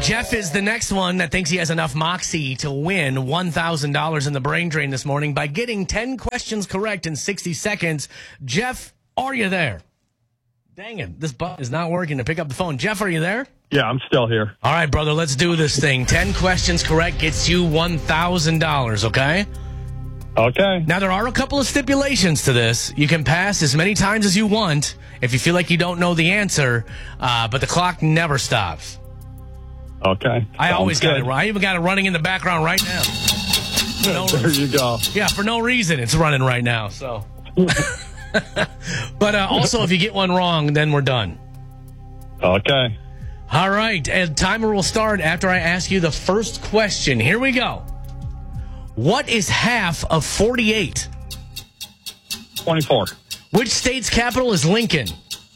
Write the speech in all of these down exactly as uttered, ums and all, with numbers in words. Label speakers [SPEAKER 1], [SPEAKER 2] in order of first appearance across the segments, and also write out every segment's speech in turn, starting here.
[SPEAKER 1] Jeff is the next one that thinks he has enough moxie to win one thousand dollars in the brain drain this morning by getting ten questions correct in sixty seconds. Jeff, are you there? Dang it, this button is not working to pick up the phone. Jeff, are you there?
[SPEAKER 2] Yeah, I'm still here.
[SPEAKER 1] All right, brother, let's do this thing. ten questions correct gets you one thousand dollars, okay?
[SPEAKER 2] Okay.
[SPEAKER 1] Now, there are a couple of stipulations to this. You can pass as many times as you want if you feel like you don't know the answer, uh, but the clock never stops.
[SPEAKER 2] Okay.
[SPEAKER 1] I
[SPEAKER 2] Sounds
[SPEAKER 1] always got
[SPEAKER 2] good.
[SPEAKER 1] it. I even got it running in the background right now. For no
[SPEAKER 2] There you go.
[SPEAKER 1] Yeah, for no reason it's running right now. So, but uh, also, if you get one wrong, then we're done.
[SPEAKER 2] Okay.
[SPEAKER 1] All right, and timer will start after I ask you the first question. Here we go. What is half of forty-eight?
[SPEAKER 2] twenty-four.
[SPEAKER 1] Which state's capital is Lincoln?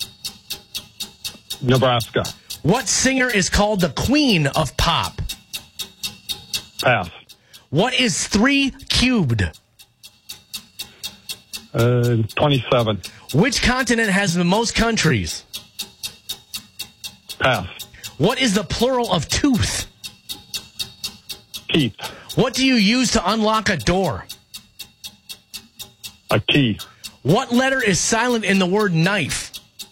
[SPEAKER 2] Nebraska.
[SPEAKER 1] What singer is called the Queen of Pop?
[SPEAKER 2] Pass.
[SPEAKER 1] What is three cubed?
[SPEAKER 2] Uh, twenty-seven.
[SPEAKER 1] Which continent has the most countries?
[SPEAKER 2] Pass.
[SPEAKER 1] What is the plural of tooth?
[SPEAKER 2] Teeth.
[SPEAKER 1] What do you use to unlock a door?
[SPEAKER 2] A key.
[SPEAKER 1] What letter is silent in the word knife?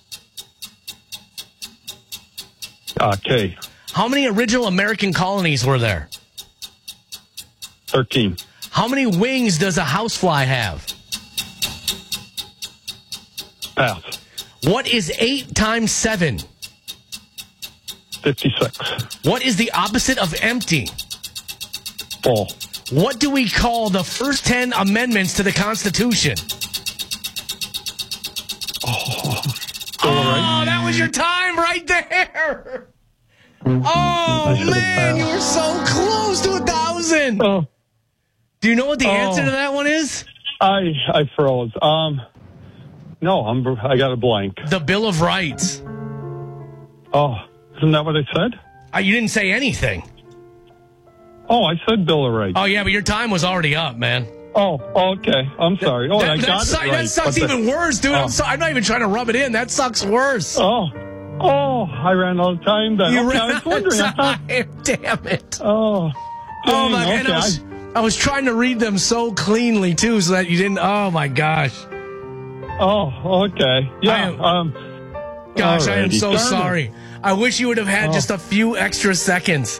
[SPEAKER 2] Uh, K.
[SPEAKER 1] How many original American colonies were there?
[SPEAKER 2] thirteen.
[SPEAKER 1] How many wings does a housefly have?
[SPEAKER 2] Pass.
[SPEAKER 1] What is eight times seven?
[SPEAKER 2] fifty-six.
[SPEAKER 1] What is the opposite of empty?
[SPEAKER 2] Full.
[SPEAKER 1] What do we call the first ten amendments to the Constitution?
[SPEAKER 2] Oh,
[SPEAKER 1] Oh, that was your time right there. Oh, man, you were so close to a thousand.
[SPEAKER 2] Oh,
[SPEAKER 1] Do you know what the
[SPEAKER 2] Oh.
[SPEAKER 1] answer to that one is?
[SPEAKER 2] I I froze. Um, no, I'm I got a blank.
[SPEAKER 1] The Bill of Rights.
[SPEAKER 2] Oh, isn't that what I said?
[SPEAKER 1] Uh, you didn't say anything.
[SPEAKER 2] Oh, I said Bill of Rights.
[SPEAKER 1] Oh, yeah, but your time was already up, man.
[SPEAKER 2] Oh, okay. I'm sorry. Oh,
[SPEAKER 1] that,
[SPEAKER 2] I
[SPEAKER 1] that
[SPEAKER 2] got
[SPEAKER 1] su-
[SPEAKER 2] it right.
[SPEAKER 1] that sucks
[SPEAKER 2] but the-
[SPEAKER 1] even worse, dude.
[SPEAKER 2] Oh.
[SPEAKER 1] I'm, so- I'm not even trying to rub it in. That sucks worse.
[SPEAKER 2] Oh, oh, I ran out of time then.
[SPEAKER 1] You
[SPEAKER 2] okay,
[SPEAKER 1] ran
[SPEAKER 2] I was wondering. I
[SPEAKER 1] out
[SPEAKER 2] thought,
[SPEAKER 1] of time. Damn it.
[SPEAKER 2] oh,
[SPEAKER 1] Oh,
[SPEAKER 2] dang,
[SPEAKER 1] my
[SPEAKER 2] okay.
[SPEAKER 1] God. I was, I was trying to read them so cleanly, too, so that you didn't. Oh, my gosh.
[SPEAKER 2] Oh, okay. Yeah.
[SPEAKER 1] I am-
[SPEAKER 2] um,
[SPEAKER 1] Gosh, I am
[SPEAKER 2] alrighty.
[SPEAKER 1] so
[SPEAKER 2] Darn it.
[SPEAKER 1] sorry. I wish you would have had
[SPEAKER 2] Oh.
[SPEAKER 1] just a few extra seconds.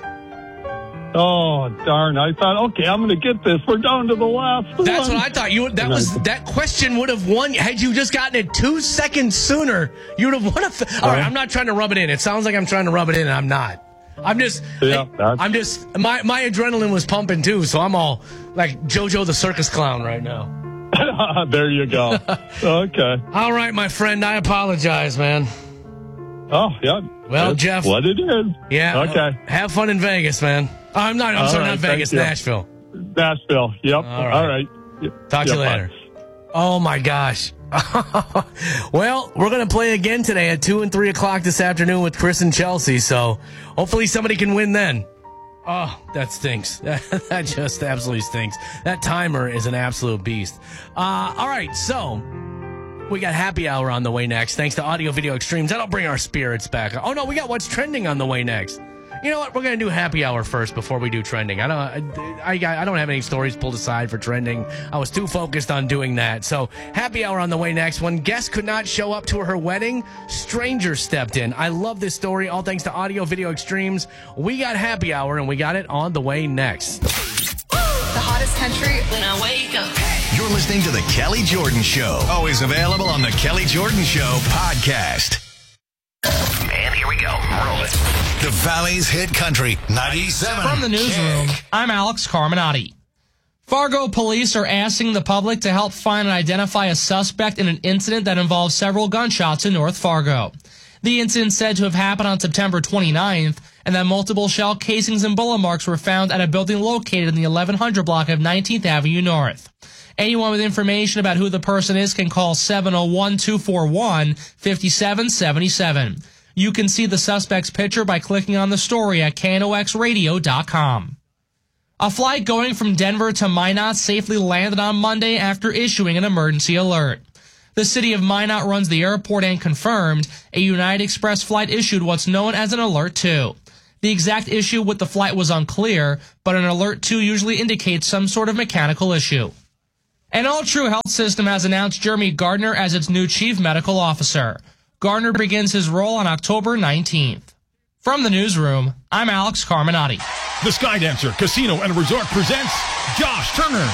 [SPEAKER 2] Oh, darn. I thought, okay, I'm going to get this. We're down to the last
[SPEAKER 1] That's
[SPEAKER 2] one.
[SPEAKER 1] what I thought. You that was that question would have won had you just gotten it two seconds sooner. You would have won a. F- All right, I'm not trying to rub it in. It sounds like I'm trying to rub it in, and I'm not. I'm just.
[SPEAKER 2] Yeah,
[SPEAKER 1] I,
[SPEAKER 2] that's-
[SPEAKER 1] I'm just. My my adrenaline was pumping too, so I'm all like JoJo the circus clown right now.
[SPEAKER 2] There you go. Okay.
[SPEAKER 1] All right, my friend. I apologize, man.
[SPEAKER 2] Oh, yeah.
[SPEAKER 1] Well,
[SPEAKER 2] That's
[SPEAKER 1] Jeff-
[SPEAKER 2] what it is.
[SPEAKER 1] Yeah.
[SPEAKER 2] Okay.
[SPEAKER 1] Have fun in Vegas, man. Oh, I'm not. I'm
[SPEAKER 2] All
[SPEAKER 1] sorry,
[SPEAKER 2] right,
[SPEAKER 1] not Vegas.
[SPEAKER 2] thank you.
[SPEAKER 1] Nashville.
[SPEAKER 2] Nashville. Yep.
[SPEAKER 1] All
[SPEAKER 2] All
[SPEAKER 1] right.
[SPEAKER 2] right. Y-
[SPEAKER 1] Talk to you
[SPEAKER 2] yeah,
[SPEAKER 1] later.
[SPEAKER 2] bye.
[SPEAKER 1] Oh, my gosh. Well, we're going to play again today at two and three o'clock this afternoon with Chris and Chelsea, so hopefully somebody can win then. Oh, that stinks. That just absolutely stinks. That timer is an absolute beast. Uh, all right, so we got happy hour on the way next. Thanks to Audio Video Extremes. That'll bring our spirits back. Oh, no, we got What's Trending on the way next. You know what? We're going to do happy hour first before we do trending. I don't I, I, I don't have any stories pulled aside for trending. I was too focused on doing that. So happy hour on the way next. When guests could not show up to her wedding, strangers stepped in. I love this story. All thanks to Audio Video Extremes. We got happy hour, and we got it on the way next.
[SPEAKER 3] The hottest country when I wake up.
[SPEAKER 4] You're listening to The Kelly Jordan Show. Always available on The Kelly Jordan Show podcast. And here we go. Roll it. The Valley's Hit Country ninety-seven.
[SPEAKER 5] From the newsroom, I'm Alex Carminati. Fargo police are asking the public to help find and identify a suspect in an incident that involves several gunshots in North Fargo. The incident said to have happened on September twenty-ninth, and that multiple shell casings and bullet marks were found at a building located in the eleven hundred block of nineteenth Avenue North. Anyone with information about who the person is can call seven oh one, two four one, five seven seven seven. You can see the suspect's picture by clicking on the story at K N O X radio dot com. A flight going from Denver to Minot safely landed on Monday after issuing an emergency alert. The city of Minot runs the airport and confirmed a United Express flight issued what's known as an Alert two. The exact issue with the flight was unclear, but an Alert two usually indicates some sort of mechanical issue. And All True Health System has announced Jeremy Gardner as its new Chief Medical Officer. Gardner begins his role on October nineteenth. From the newsroom, I'm Alex Carminati.
[SPEAKER 6] The Skydancer Casino and Resort presents Josh Turner.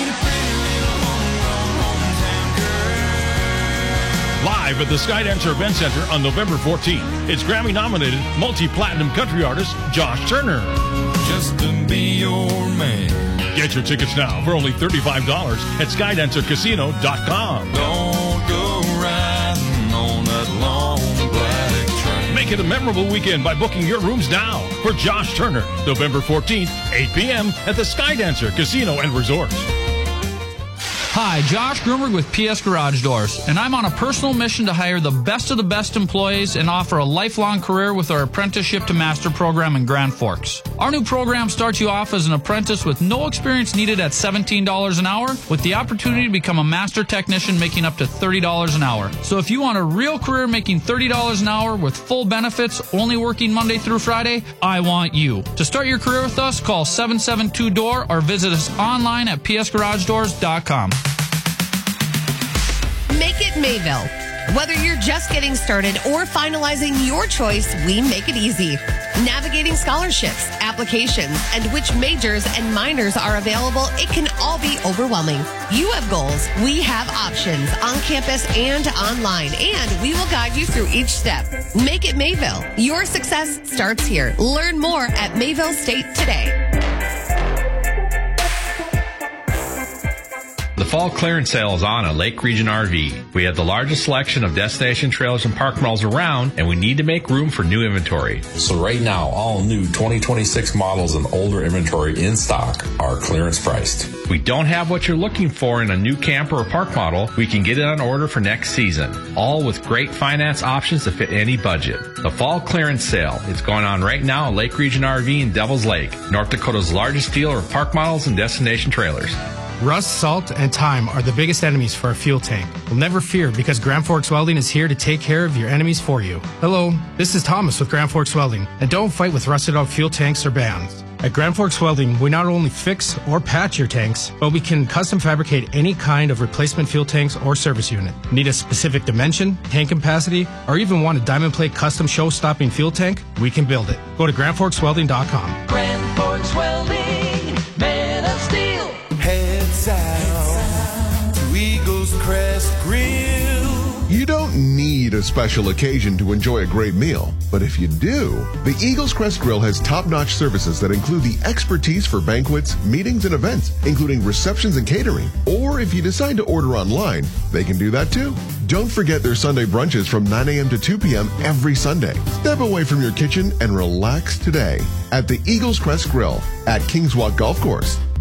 [SPEAKER 6] Live at the Skydancer Event Center on November fourteenth. It's Grammy-nominated multi-platinum country artist Josh Turner.
[SPEAKER 7] Just to be your man.
[SPEAKER 6] Get your tickets now for only thirty-five dollars at skydancer casino dot com.
[SPEAKER 7] Don't go riding on that long black train.
[SPEAKER 6] Make it a memorable weekend by booking your rooms now for Josh Turner, November fourteenth, eight p.m. at the Skydancer Casino and Resort.
[SPEAKER 8] Hi, Josh Grumberg with P S Garage Doors, and I'm on a personal mission to hire the best of the best employees and offer a lifelong career with our Apprenticeship to Master program in Grand Forks. Our new program starts you off as an apprentice with no experience needed at seventeen dollars an hour, with the opportunity to become a master technician making up to thirty dollars an hour. So if you want a real career making thirty dollars an hour with full benefits, only working Monday through Friday, I want you. To start your career with us, call seven seven two D O O R or visit us online at p s garage doors dot com.
[SPEAKER 9] Make it Mayville. Whether you're just getting started or finalizing your choice, we make it easy. Navigating scholarships, applications, and which majors and minors are available, it can all be overwhelming. You have goals, we have options on campus and online, and we will guide you through each step. Make it Mayville. Your success starts here. Learn more at Mayville State today.
[SPEAKER 10] The fall clearance sale is on at Lake Region R V. We have the largest selection of destination trailers and park models around, and we need to make room for new inventory.
[SPEAKER 11] So right now, all new twenty twenty-six models and older inventory in stock are clearance priced.
[SPEAKER 10] We don't have what you're looking for in a new camper or park model. We can get it on order for next season, all with great finance options to fit any budget. The fall clearance sale is going on right now at Lake Region R V in Devil's Lake, North Dakota's largest dealer of park models and destination trailers.
[SPEAKER 12] Rust, salt, and time are the biggest enemies for a fuel tank. Well, never fear, because Grand Forks Welding is here to take care of your enemies for you. Hello, this is Thomas with Grand Forks Welding, and don't fight with rusted out fuel tanks or bands. At Grand Forks Welding, we not only fix or patch your tanks, but we can custom fabricate any kind of replacement fuel tanks or service unit. Need a specific dimension, tank capacity, or even want a diamond plate custom show-stopping fuel tank? We can build it. Go to grand forks welding dot com.
[SPEAKER 13] Grand Forks Welding, man of steel.
[SPEAKER 7] Heads out to Eagles Crest Grill.
[SPEAKER 14] You don't need a special occasion to enjoy a great meal, but if you do, the Eagles Crest Grill has top-notch services that include the expertise for banquets, meetings, and events, including receptions and catering. Or if you decide to order online, they can do that too. Don't forget their Sunday brunches from nine a.m. to two p.m. every Sunday. Step away from your kitchen and relax today at the Eagles Crest Grill at Kings Walk Golf Course.